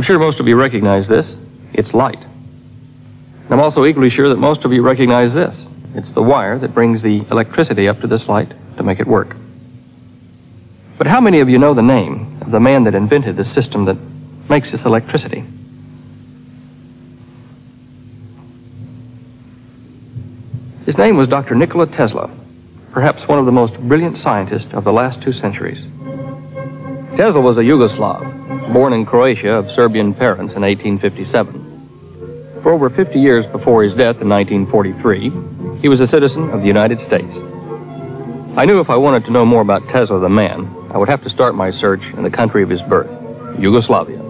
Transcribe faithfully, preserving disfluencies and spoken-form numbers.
sure most of you recognize this. It's light. And I'm also equally sure that most of you recognize this. It's the wire that brings the electricity up to this light to make it work. But how many of you know the name of the man that invented the system that makes this electricity? His name was Doctor Nikola Tesla, perhaps one of the most brilliant scientists of the last two centuries. Tesla was a Yugoslav, born in Croatia of Serbian parents in eighteen fifty-seven. For over fifty years before his death in nineteen forty-three, he was a citizen of the United States. I knew if I wanted to know more about Tesla the man, I would have to start my search in the country of his birth, Yugoslavia.